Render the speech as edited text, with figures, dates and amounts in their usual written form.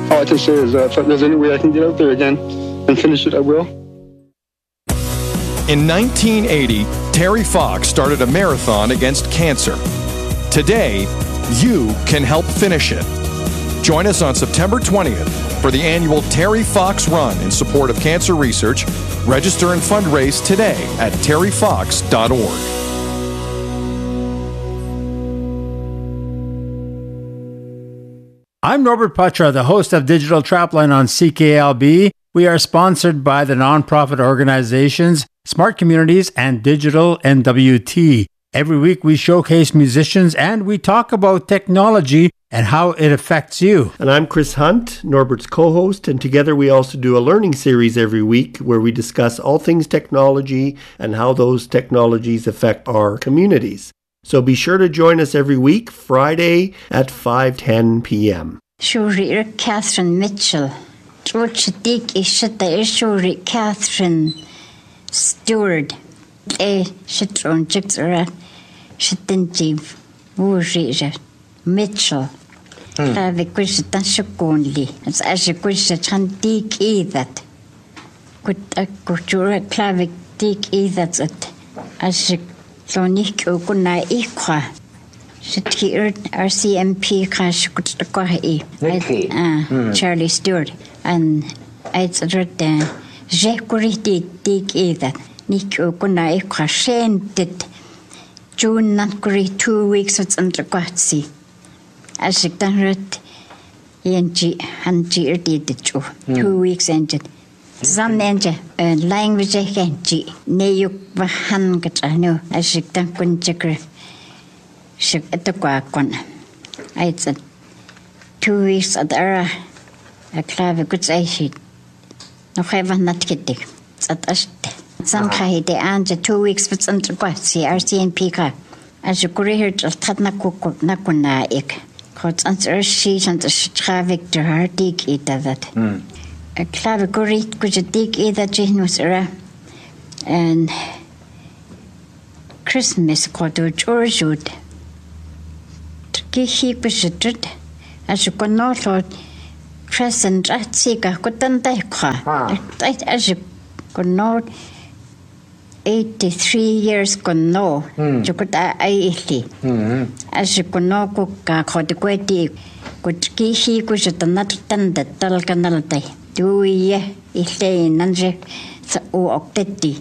all I can say is if there's any way I can get out there again and finish it, I will. In 1980, Terry Fox started a marathon against cancer. Today, you can help finish it. Join us on September 20th for the annual Terry Fox Run in support of cancer research. Register and fundraise today at terryfox.org. I'm Norbert Patra, the host of Digital Trapline on CKLB. We are sponsored by the nonprofit organizations Smart Communities and Digital NWT. Every week we showcase musicians and we talk about technology and how it affects you. And I'm Chris Hunt, Norbert's co-host, and together we also do a learning series every week where we discuss all things technology and how those technologies affect our communities. So be sure to join us every week, Friday at 5:10 p.m. Shuri Catherine Mitchell. Trochdik ishata Shuri Catherine Stewart. Shitron Jixera. Shitinjiv. Wurira. Mitchell. Klavikushitan Shakonli. As Ashakushan Dik Eathat. Could a culture clavik Dik Eathat at Ashik. Lonik ukuna ikwa. Shitkirt RCMP kashukutakahi. Charlie Stewart. And it's a Jekuri dig either. Nik ukuna ikwa shented. June Nankuri 2 weeks it's under Quatsi. As it done red Yanji and G did 2 weeks ended. Some engine language againji Neyuk Bahangat I know as she done couldn't checker. She at the quackon. I said 2 weeks at era a clave good say she no have not kidding. At us some kai de anja 2 weeks for under Quatsi RCNP car as you could hear just Tatna cook Nakuna ik. Caught answer she and the traffic to her dig it that. A clavicorate could dig either genus era and Christmas quarter George would he was a dread as you could not thought present at Sika could then die as you could not 83 years gone no you could as you could not cook the great could he was at the not done the Dalganal day. Do ye, if they nanje, o octetti.